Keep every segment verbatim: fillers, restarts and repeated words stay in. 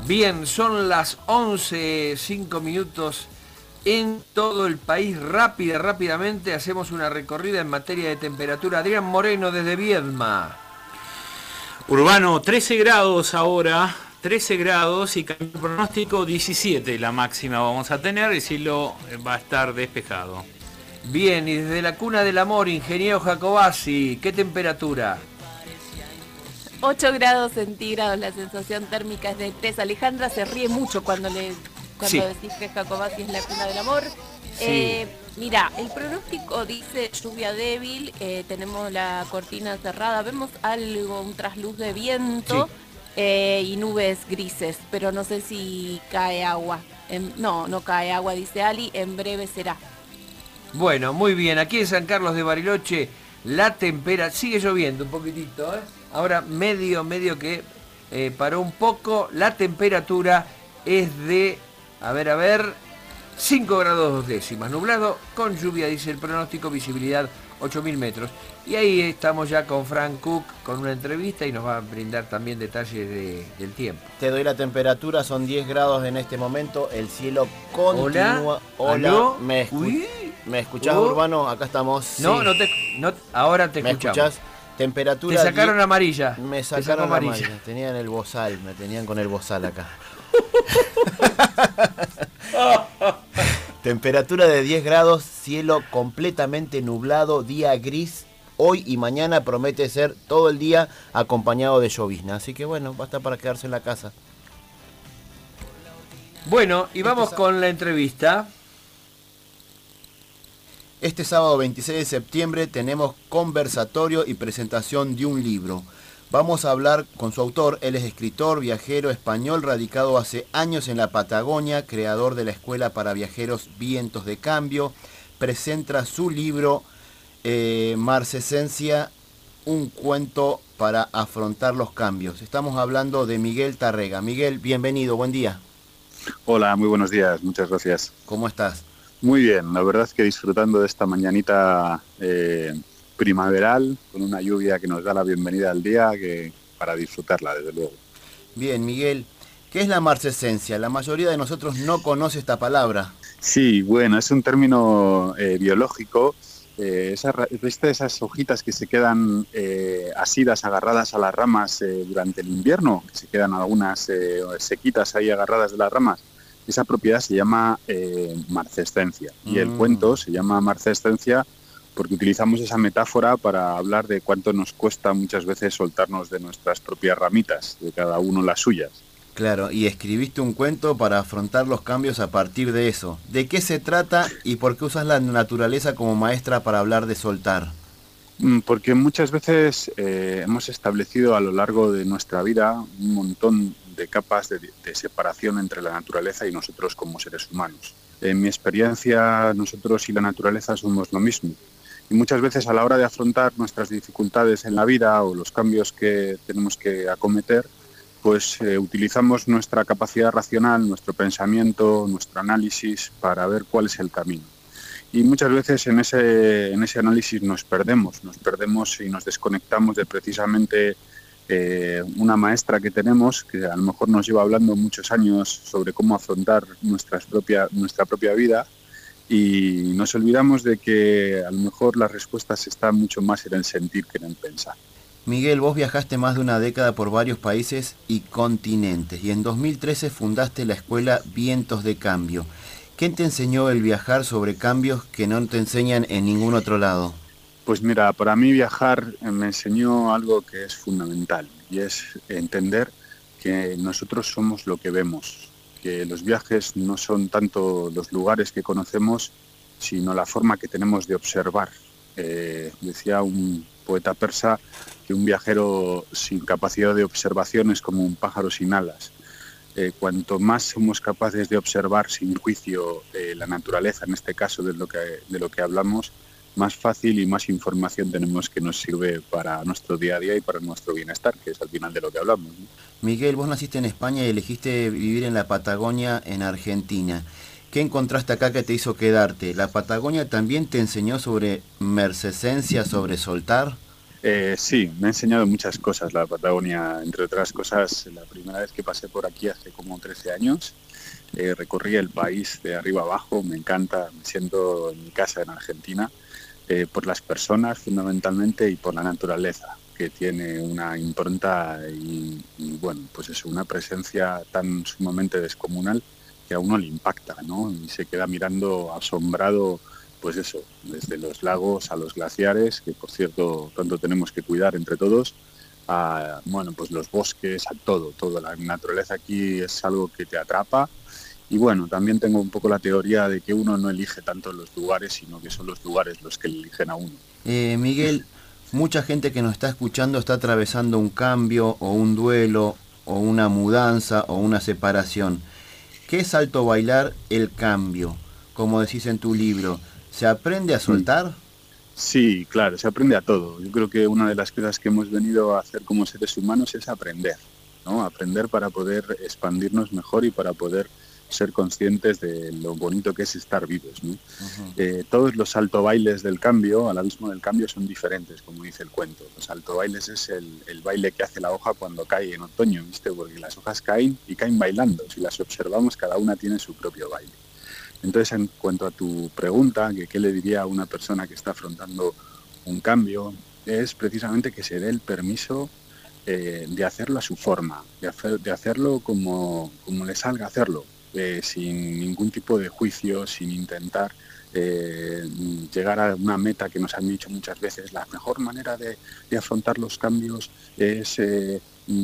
Bien, son las once, cinco minutos en todo el país. Rápida, rápidamente hacemos una recorrida en materia de temperatura. Adrián Moreno desde Viedma. Urbano, trece grados ahora, trece grados y cambio de pronóstico diecisiete la máxima vamos a tener, el cielo va a estar despejado. Bien, y desde la cuna del amor, ingeniero Jacobasi, ¿qué temperatura? ocho grados centígrados, la sensación térmica es de tres. Alejandra se ríe mucho cuando le cuando sí. decís que Jacobasi es la cuna del amor. Sí. Eh, mira, el pronóstico dice lluvia débil, eh, tenemos la cortina cerrada, vemos algo, un trasluz de viento sí. eh, y nubes grises, pero no sé si cae agua. En, no, no cae agua, dice Ali, en breve será. Bueno, muy bien, aquí en San Carlos de Bariloche la temperatura, sigue lloviendo un poquitito, ¿eh? Ahora medio, medio que eh, paró un poco, la temperatura es de, a ver, a ver, cinco grados dos décimas, nublado con lluvia, dice el pronóstico, visibilidad ocho mil metros. Y ahí estamos ya con Frank Cook con una entrevista y nos va a brindar también detalles de, del tiempo. Te doy la temperatura, son diez grados en este momento, el cielo continúa. Hola, Hola. ¿me, escu ¿me escuchás, oh. Urbano? Acá estamos. No, sí. no te, no, ahora te ¿Me escuchamos. escuchás? Temperatura. Te sacaron diez, amarilla. Me sacaron amarilla. amarilla. Tenían el bozal, me tenían con el bozal acá. Temperatura de diez grados, cielo completamente nublado, día gris. Hoy y mañana promete ser todo el día acompañado de llovizna. Así que bueno, basta para quedarse en la casa. Bueno, y vamos este con la entrevista. Este sábado veintiséis de septiembre tenemos conversatorio y presentación de un libro. Vamos a hablar con su autor. Él es escritor, viajero español, radicado hace años en la Patagonia, creador de la Escuela para Viajeros Vientos de Cambio. Presenta su libro eh, Marcesencia, un cuento para afrontar los cambios. Estamos hablando de Miguel Tarrega. Miguel, bienvenido, buen día. Hola, muy buenos días, muchas gracias. ¿Cómo estás? Muy bien, la verdad es que disfrutando de esta mañanita eh, primaveral, con una lluvia que nos da la bienvenida al día, que para disfrutarla, desde luego. Bien, Miguel, ¿qué es la marcesencia? La mayoría de nosotros no conoce esta palabra. Sí, bueno, es un término eh, biológico. Eh, esa, ¿Viste esas hojitas que se quedan eh, asidas, agarradas a las ramas eh, durante el invierno? Que se quedan algunas eh, sequitas ahí agarradas de las ramas. Esa propiedad se llama eh, marcescencia y el mm. cuento se llama marcescencia porque utilizamos esa metáfora para hablar de cuánto nos cuesta muchas veces soltarnos de nuestras propias ramitas, de cada uno las suyas. Claro, y escribiste un cuento para afrontar los cambios a partir de eso. ¿De qué se trata y por qué usas la naturaleza como maestra para hablar de soltar? Porque muchas veces eh, hemos establecido a lo largo de nuestra vida un montón de capas de, de separación entre la naturaleza y nosotros como seres humanos. En mi experiencia, nosotros y la naturaleza somos lo mismo. Y muchas veces a la hora de afrontar nuestras dificultades en la vida o los cambios que tenemos que acometer, pues eh, utilizamos nuestra capacidad racional, nuestro pensamiento, nuestro análisis para ver cuál es el camino. Y muchas veces en ese, en ese análisis nos perdemos, nos perdemos y nos desconectamos de precisamente eh, una maestra que tenemos, que a lo mejor nos lleva hablando muchos años sobre cómo afrontar nuestras propia, nuestra propia vida, y nos olvidamos de que a lo mejor las respuestas están mucho más en el sentir que en el pensar. Miguel, vos viajaste más de una década por varios países y continentes, y en dos mil trece fundaste la escuela Vientos de Cambio. ¿Quién te enseñó el viajar sobre cambios que no te enseñan en ningún otro lado? Pues mira, para mí viajar me enseñó algo que es fundamental, y es entender que nosotros somos lo que vemos, que los viajes no son tanto los lugares que conocemos, sino la forma que tenemos de observar. Eh, decía un poeta persa que un viajero sin capacidad de observación es como un pájaro sin alas. Eh, cuanto más somos capaces de observar sin juicio eh, la naturaleza, en este caso de lo que, de lo que hablamos, más fácil y más información tenemos que nos sirve para nuestro día a día y para nuestro bienestar, que es al final de lo que hablamos, ¿no? Miguel, vos naciste en España y elegiste vivir en la Patagonia, en Argentina. ¿Qué encontraste acá que te hizo quedarte? ¿La Patagonia también te enseñó sobre marcesencia, sobre soltar? Eh, sí, me ha enseñado muchas cosas la Patagonia, entre otras cosas, la primera vez que pasé por aquí hace como trece años, eh, recorrí el país de arriba abajo, me encanta, me siento en mi casa en Argentina, eh, por las personas fundamentalmente y por la naturaleza, que tiene una impronta y, y bueno, pues es una presencia tan sumamente descomunal que a uno le impacta, ¿no? Y se queda mirando asombrado, pues eso, desde los lagos a los glaciares, que por cierto tanto tenemos que cuidar entre todos, a, bueno, pues los bosques, a todo, todo. La naturaleza aquí es algo que te atrapa. Y bueno, también tengo un poco la teoría de que uno no elige tanto los lugares, sino que son los lugares los que eligen a uno. Eh, Miguel, mucha gente que nos está escuchando está atravesando un cambio o un duelo o una mudanza o una separación. ¿Qué es Alto Bailar el cambio? Como decís en tu libro, ¿se aprende a soltar? Sí, claro, se aprende a todo. Yo creo que una de las cosas que hemos venido a hacer como seres humanos es aprender, ¿no? Aprender para poder expandirnos mejor y para poder ser conscientes de lo bonito que es estar vivos, ¿no? Uh-huh. eh, todos los altobailes del cambio, al abismo del cambio, son diferentes, como dice el cuento. Los altobailes es el, el baile que hace la hoja cuando cae en otoño, ¿viste? Porque las hojas caen y caen bailando. Si las observamos, cada una tiene su propio baile. Entonces, en cuanto a tu pregunta, que qué le diría a una persona que está afrontando un cambio, es precisamente que se dé el permiso eh, de hacerlo a su forma, de, hacer, de hacerlo como, como le salga hacerlo. Eh, sin ningún tipo de juicio, sin intentar eh, llegar a una meta que nos han dicho muchas veces. La mejor manera de, de afrontar los cambios es eh,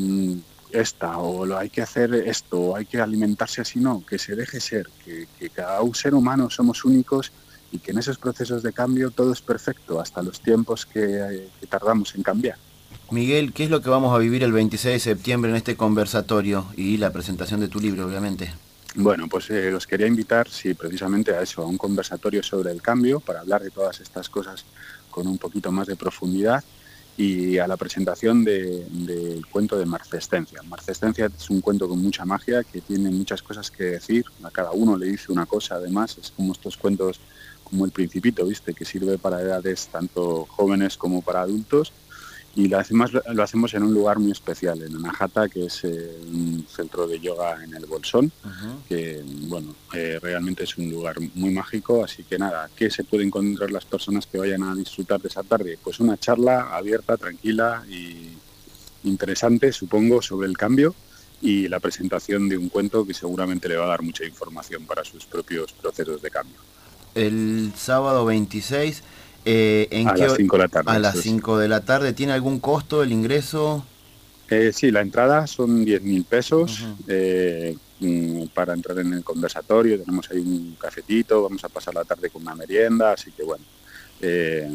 esta, o lo hay que hacer esto, o hay que alimentarse así. No, que se deje ser, que, que cada un ser humano somos únicos y que en esos procesos de cambio todo es perfecto, hasta los tiempos que, que tardamos en cambiar. Miguel, ¿qué es lo que vamos a vivir el veintiséis de septiembre en este conversatorio y la presentación de tu libro, obviamente? Bueno, pues eh, os quería invitar, sí, precisamente a eso, a un conversatorio sobre el cambio, para hablar de todas estas cosas con un poquito más de profundidad, y a la presentación del de, de cuento de Marcescencia. Marcescencia es un cuento con mucha magia, que tiene muchas cosas que decir, a cada uno le dice una cosa, además, es como estos cuentos como El Principito, ¿viste?, que sirve para edades tanto jóvenes como para adultos. Y lo hacemos, lo hacemos en un lugar muy especial, en Anahata, que es eh, un centro de yoga en el Bolsón, uh-huh. que bueno, eh, realmente es un lugar muy mágico. Así que nada, ¿qué se puede encontrar las personas que vayan a disfrutar de esa tarde? Pues una charla abierta, tranquila y interesante, supongo, sobre el cambio, y la presentación de un cuento que seguramente le va a dar mucha información para sus propios procesos de cambio. El sábado veintiséis... Eh, ¿en a qué las cinco de la tarde. A las cinco de la tarde. ¿Tiene algún costo el ingreso? Eh, sí, la entrada son diez mil pesos uh-huh. eh, para entrar en el conversatorio. Tenemos ahí un cafetito, vamos a pasar la tarde con una merienda, así que bueno, eh,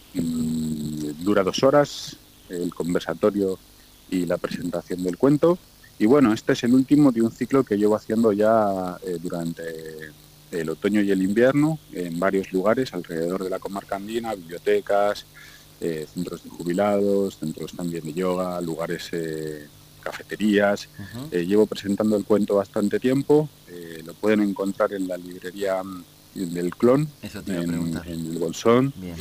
dura dos horas el conversatorio y la presentación del cuento. Y bueno, este es el último de un ciclo que llevo haciendo ya eh, durante el otoño y el invierno, en varios lugares alrededor de la comarca andina, bibliotecas, eh, centros de jubilados, centros también de yoga, lugares, eh, cafeterías. Uh-huh. Eh, llevo presentando el cuento bastante tiempo, eh, lo pueden encontrar en la librería del Clon, en, en el Bolsón. Bien.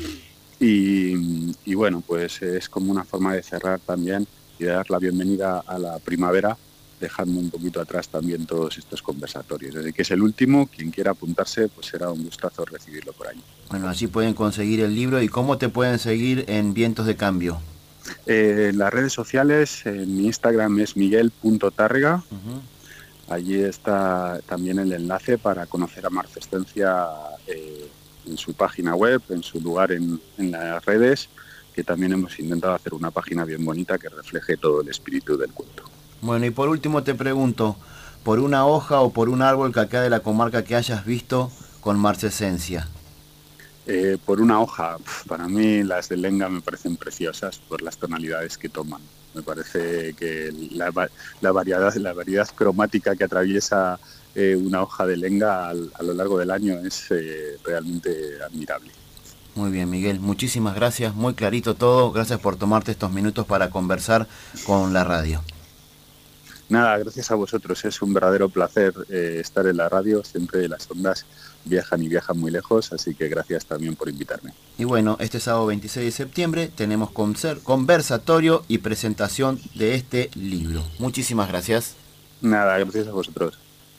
Y, y bueno, pues es como una forma de cerrar también y de dar la bienvenida a la primavera, dejando un poquito atrás también todos estos conversatorios. Desde que es el último, quien quiera apuntarse, pues será un gustazo recibirlo por ahí. Bueno, así pueden conseguir el libro. ¿Y cómo te pueden seguir en Vientos de Cambio? Eh, en las redes sociales, en mi Instagram es miguel punto tárrega. Uh-huh. Allí está también el enlace para conocer a Marcescencia eh, en su página web, en su lugar en, en las redes, que también hemos intentado hacer una página bien bonita que refleje todo el espíritu del cuento. Bueno, y por último te pregunto, por una hoja o por un árbol que acá de la comarca que hayas visto con Marcescencia. Eh, por una hoja, para mí las de Lenga me parecen preciosas por las tonalidades que toman. Me parece que la, la, variedad, la variedad cromática que atraviesa eh, una hoja de Lenga al, a lo largo del año es eh, realmente admirable. Muy bien, Miguel, muchísimas gracias, muy clarito todo. Gracias por tomarte estos minutos para conversar con la radio. Nada, gracias a vosotros. Es un verdadero placer eh, estar en la radio. Siempre las ondas viajan y viajan muy lejos, así que gracias también por invitarme. Y bueno, este sábado veintiséis de septiembre tenemos conversatorio y presentación de este libro. Muchísimas gracias. Nada, gracias a vosotros.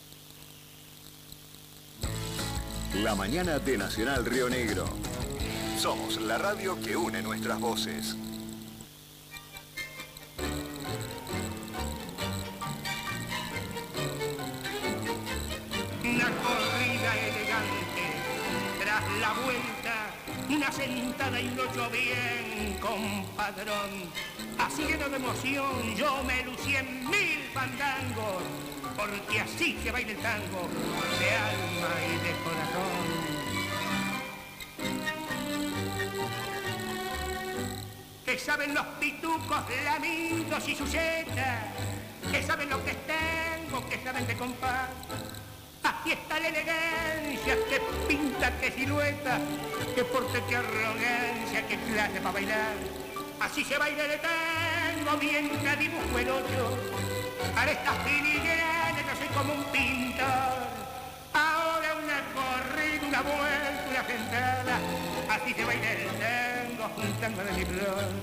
La mañana de Nacional Río Negro. Somos la radio que une nuestras voces. Una corrida elegante, tras la vuelta, una sentada y un ocho bien, compadrón. Así lleno de emoción, yo me lucí en mil fandangos, porque así se baila el tango, de alma y de corazón. Que saben los pitucos, lamidos y sujetas, que saben lo que es tango, que saben de compás. Aquí está la elegancia, que pinta, que silueta, que porte, que arrogancia, que clase para bailar. Así se baila de tango, mientras dibujo el ocho. Para estas filigranas yo soy como un pintor. Ahora una corrida, una vuelta, una sentada. Así se baila el tango, juntando de mi flor.